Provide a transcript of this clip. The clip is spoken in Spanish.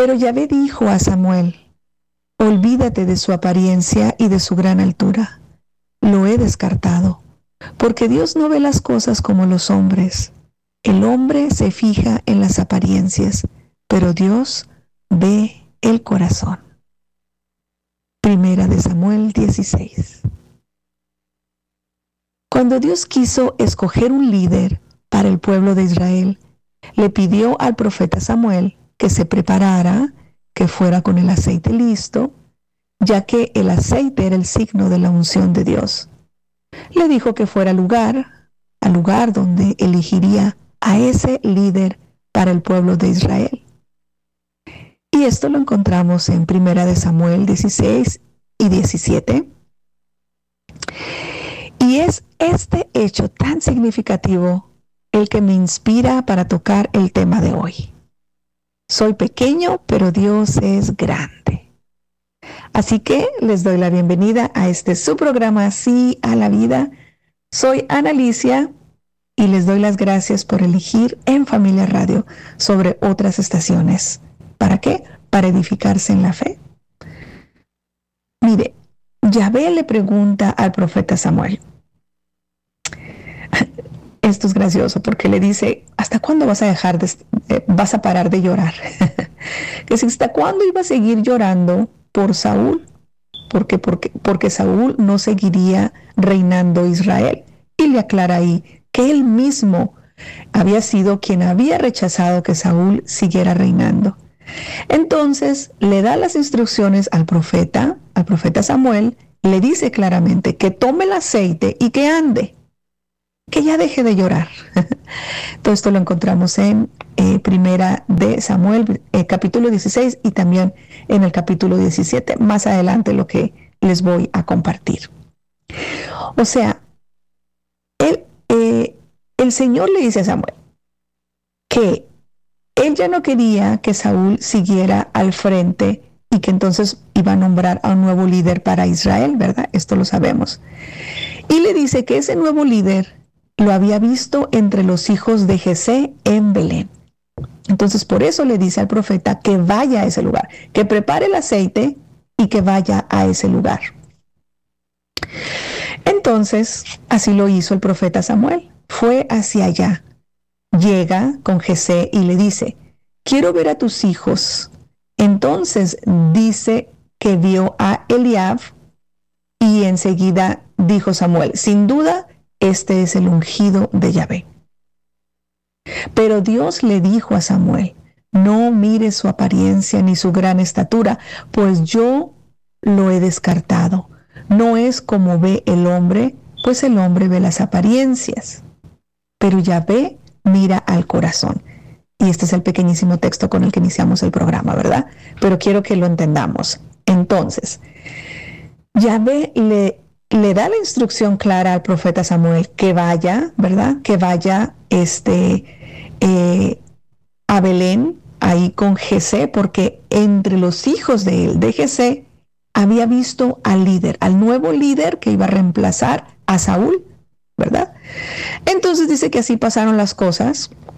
Pero Yahvé dijo a Samuel: olvídate de su apariencia y de su gran altura. Lo he descartado, porque Dios no ve las cosas como los hombres. El hombre se fija en las apariencias, pero Dios ve el corazón. Primera de Samuel 16. Cuando Dios quiso escoger un líder para el pueblo de Israel, le pidió al profeta Samuel que se preparara, que fuera con el aceite listo, ya que el aceite era el signo de la unción de Dios. Le dijo que fuera al lugar donde elegiría a ese líder para el pueblo de Israel. Y esto lo encontramos en Primera de Samuel 16 y 17. Y es este hecho tan significativo el que me inspira para tocar el tema de hoy. Soy pequeño, pero Dios es grande. Así que les doy la bienvenida a este su programa Sí a la Vida. Soy Ana Alicia y les doy las gracias por elegir en Familia Radio sobre otras estaciones. ¿Para qué? Para edificarse en la fe. Mire, Yahvé le pregunta al profeta Samuel. Esto es gracioso porque le dice: ¿hasta cuándo vas a parar de llorar? Que si hasta cuándo iba a seguir llorando por Saúl, porque Saúl no seguiría reinando Israel. Y le aclara ahí que él mismo había sido quien había rechazado que Saúl siguiera reinando. Entonces le da las instrucciones al profeta Samuel, le dice claramente que tome el aceite y que ande, que ya deje de llorar. Todo esto lo encontramos en Primera de Samuel, capítulo 16 y también en el capítulo 17. Más adelante lo que les voy a compartir. O sea, el Señor le dice a Samuel que él ya no quería que Saúl siguiera al frente y que entonces iba a nombrar a un nuevo líder para Israel, ¿verdad? Esto lo sabemos. Y le dice que ese nuevo líder lo había visto entre los hijos de Jesé en Belén. Entonces por eso le dice al profeta que vaya a ese lugar, que prepare el aceite y que vaya a ese lugar. Entonces así lo hizo el profeta Samuel. Fue hacia allá. Llega con Jesé y le dice: quiero ver a tus hijos. Entonces dice que vio a Eliab y enseguida dijo Samuel: sin duda, este es el ungido de Yahvé. Pero Dios le dijo a Samuel: no mires su apariencia ni su gran estatura, pues yo lo he descartado. No es como ve el hombre, pues el hombre ve las apariencias, pero Yahvé mira al corazón. Y este es el pequeñísimo texto con el que iniciamos el programa, ¿verdad? Pero quiero que lo entendamos. Entonces, Yahvé le da la instrucción clara al profeta Samuel que vaya, ¿verdad? Que vaya a Belén, ahí con Jesé, porque entre los hijos de Jesé, había visto al líder, al nuevo líder que iba a reemplazar a Saúl, ¿verdad? Entonces dice que así pasaron las cosas